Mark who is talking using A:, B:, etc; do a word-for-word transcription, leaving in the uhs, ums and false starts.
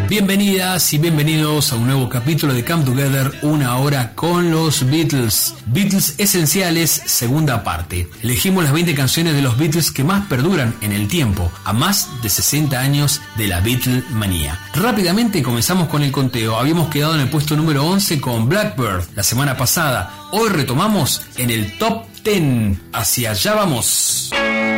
A: Bienvenidas y bienvenidos a un nuevo capítulo de Come Together, una hora con los Beatles. Beatles Esenciales, segunda parte. Elegimos las veinte canciones de los Beatles que más perduran en el tiempo, a más de sesenta años de la Beatlemanía. Rápidamente comenzamos con el conteo. Habíamos quedado en el puesto número once con Blackbird la semana pasada. Hoy retomamos en el top diez. Hacia allá vamos.